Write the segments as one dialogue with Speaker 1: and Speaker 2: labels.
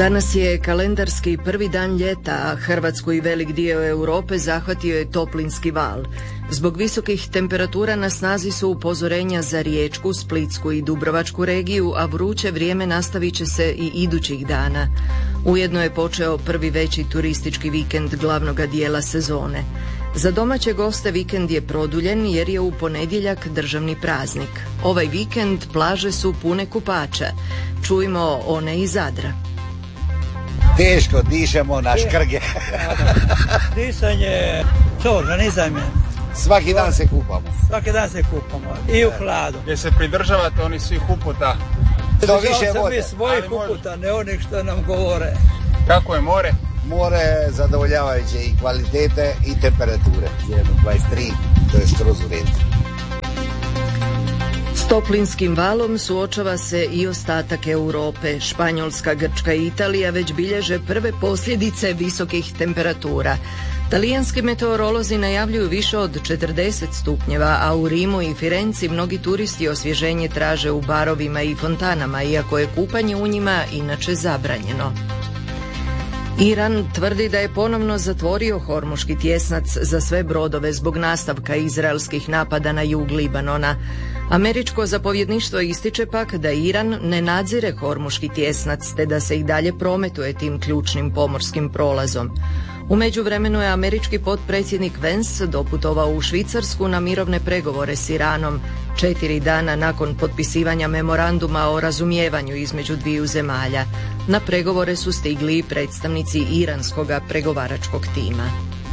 Speaker 1: Danas je kalendarski prvi dan ljeta, a Hrvatsku i velik dio Europe zahvatio je toplinski val. Zbog visokih temperatura na snazi su upozorenja za Riječku, Splitsku i Dubrovačku regiju, a vruće vrijeme nastavit će se i idućih dana. Ujedno je počeo prvi veći turistički vikend glavnoga dijela sezone. Za domaće goste vikend je produljen jer je u ponedjeljak državni praznik. Ovaj vikend plaže su pune kupača. Čujmo one iz Zadra.
Speaker 2: Teško dišemo na škrge.
Speaker 3: Disanje, to organizam je.
Speaker 2: Svaki dan se kupamo.
Speaker 3: Svaki dan se kupamo i u hladu.
Speaker 4: Gdje se pridržavate oni svih uputa?
Speaker 2: Što više vode.
Speaker 3: Mi svojih uputa, ne onih što nam govore.
Speaker 4: Kako je more?
Speaker 2: More je zadovoljavajuće i kvalitete i temperature. 1,23, to je skroz u redu.
Speaker 1: S toplinskim valom suočava se i ostatak Europe. Španjolska, Grčka i Italija već bilježe prve posljedice visokih temperatura. Talijanski meteorolozi najavljuju više od 40 stupnjeva, a u Rimu i Firenci mnogi turisti osvježenje traže u barovima i fontanama, iako je kupanje u njima inače zabranjeno. Iran tvrdi da je ponovno zatvorio Hormuški tjesnac za sve brodove zbog nastavka izraelskih napada na jug Libanona. Američko zapovjedništvo ističe pak da Iran ne nadzire Hormuški tjesnac te da se i dalje prometuje tim ključnim pomorskim prolazom. U međuvremenu je američki potpredsjednik Vance doputovao u Švicarsku na mirovne pregovore s Iranom, 4 dana nakon potpisivanja memoranduma o razumijevanju između dviju zemalja. Na pregovore su stigli i predstavnici iranskoga pregovaračkog tima.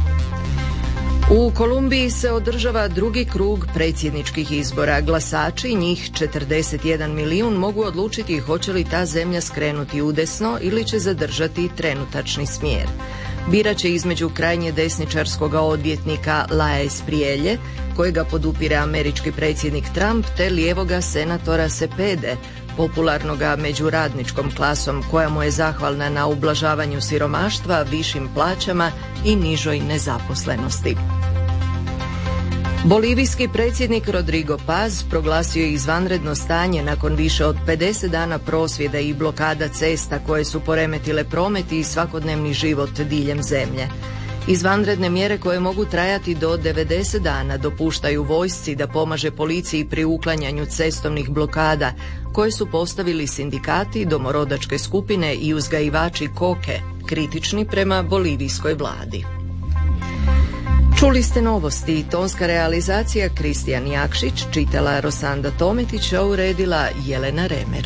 Speaker 1: U Kolumbiji se održava drugi krug predsjedničkih izbora. Glasači, njih 41 milijun, mogu odlučiti hoće li ta zemlja skrenuti udesno ili će zadržati trenutačni smjer. Birat će između krajnje desničarskog odvjetnika La Esprielle, kojega podupire američki predsjednik Trump, te lijevoga senatora Cepede, popularnoga među radničkom klasom, koja mu je zahvalna na ublažavanju siromaštva, višim plaćama i nižoj nezaposlenosti. Bolivijski predsjednik Rodrigo Paz proglasio je izvanredno stanje nakon više od 50 dana prosvjeda i blokada cesta koje su poremetile promet i svakodnevni život diljem zemlje. Izvanredne mjere koje mogu trajati do 90 dana dopuštaju vojsci da pomaže policiji pri uklanjanju cestovnih blokada koje su postavili sindikati, domorodačke skupine i uzgajivači koke, kritični prema bolivijskoj vladi. Čuli ste novosti, tonska realizacija Kristijan Jakšić, čitala Rosanda Tometić, a uredila Jelena Remer.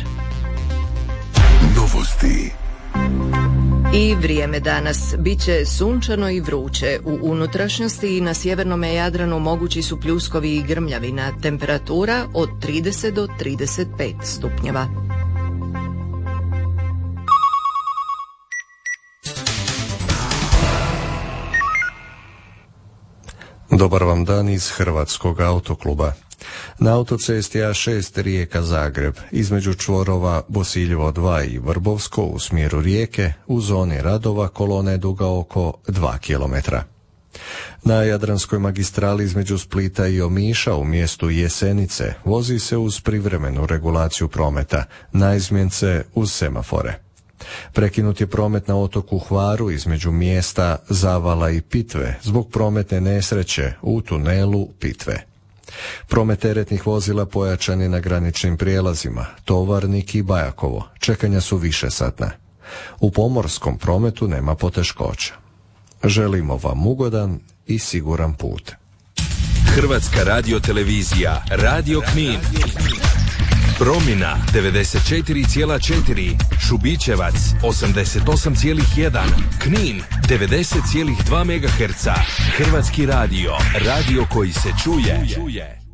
Speaker 5: Novosti.
Speaker 1: I vrijeme danas biće sunčano i vruće. U unutrašnjosti i na sjevernome Jadranu mogući su pljuskovi i grmljavina. Temperatura od 30 do 35 stupnjeva.
Speaker 6: Dobar vam dan iz Hrvatskog autokluba. Na autocesti A6 Rijeka-Zagreb, između čvorova Bosiljevo 2 i Vrbovsko u smjeru Rijeke, u zoni radova kolona je duga oko 2 km. Na Jadranskoj magistrali između Splita i Omiša u mjestu Jesenice vozi se uz privremenu regulaciju prometa, naizmjence uz semafore. Prekinut je promet na otoku Hvaru između mjesta Zavala i Pitve zbog prometne nesreće u tunelu Pitve. Promet teretnih vozila pojačan je na graničnim prijelazima, Tovarnik i Bajakovo, čekanja su višesatna. U pomorskom prometu nema poteškoća. Želimo vam ugodan i siguran put.
Speaker 5: Hrvatska radiotelevizija, Radio Knin. Promjena 94,4, Šubićevac 88,1, Knin 90,2 MHz. Hrvatski radio, radio koji se čuje.